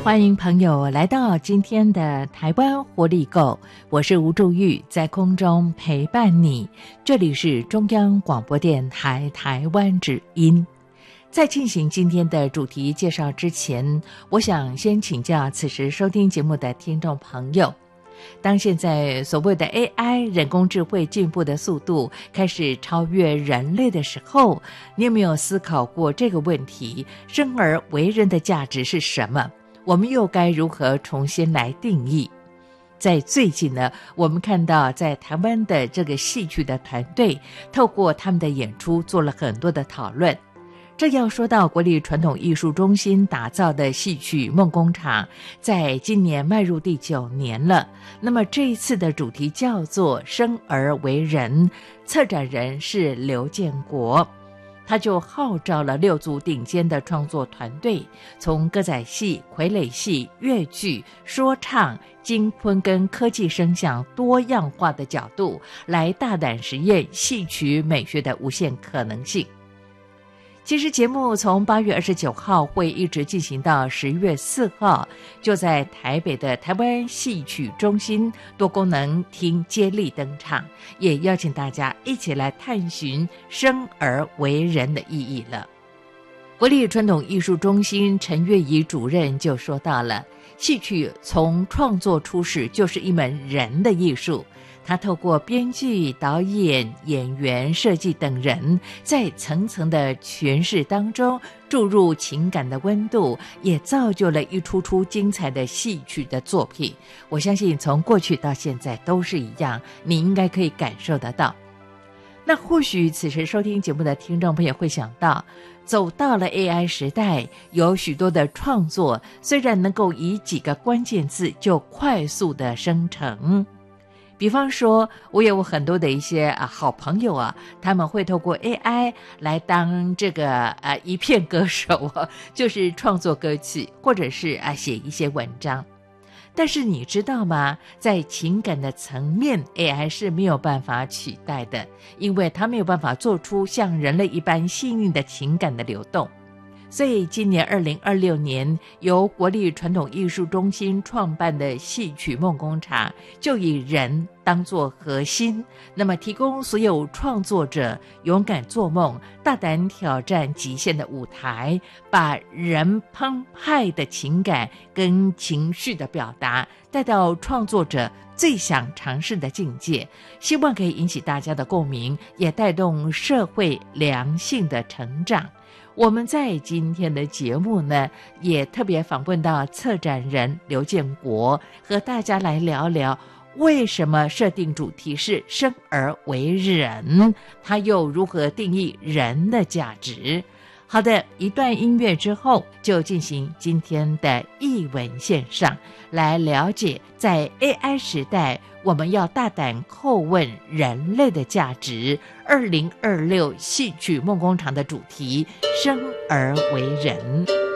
欢迎朋友来到今天的台湾活力购，我是吴祝玉，在空中陪伴你。这里是中央广播电台台湾之音。在进行今天的主题介绍之前，我想先请教此时收听节目的听众朋友，当现在所谓的 AI 人工智慧进步的速度开始超越人类的时候，你有没有思考过这个问题：生而为人的价值是什么？我们又该如何重新来定义？在最近呢，我们看到在台湾的这个戏剧的团队透过他们的演出做了很多的讨论。这要说到国立传统艺术中心打造的戏曲梦工厂，在今年迈入第9年了。那么这一次的主题叫做生而为人，策展人是刘建国。他就号召了6组顶尖的创作团队，从歌仔戏、傀儡戏、越剧、说唱、京昆跟科技声响多样化的角度，来大胆实验戏曲美学的无限可能性。其实节目从8月29号会一直进行到10月4号，就在台北的台湾戏曲中心多功能厅接力登场，也邀请大家一起来探寻生而为人的意义了。国立传统艺术中心陈月仪主任就说到了，戏曲从创作初始就是一门人的艺术，他透过编剧、导演、演员、设计等人，在层层的诠释当中注入情感的温度，也造就了一出出精彩的戏曲的作品。我相信从过去到现在都是一样，你应该可以感受得到。那或许此时收听节目的听众朋友会想到，走到了 AI 时代，有许多的创作虽然能够以几个关键字就快速的生成，比方说我有很多的一些好朋友啊，他们会透过 AI 来当这个一片歌手就是创作歌曲，或者是写一些文章。但是你知道吗，在情感的层面 AI 是没有办法取代的，因为它没有办法做出像人类一般细腻的情感的流动。所以今年2026年由国立传统艺术中心创办的戏曲梦工厂，就以人当作核心，那么提供所有创作者勇敢做梦、大胆挑战极限的舞台，把人澎湃的情感跟情绪的表达带到创作者最想尝试的境界，希望可以引起大家的共鸣，也带动社会良性的成长。我们在今天的节目呢，也特别访问到策展人刘建国，和大家来聊聊为什么设定主题是生而为人，他又如何定义人的价值。好的，一段音乐之后就进行今天的艺文线上，来了解在 AI 时代我们要大胆叩问人类的价值。2026戏曲梦工厂的主题生而为人。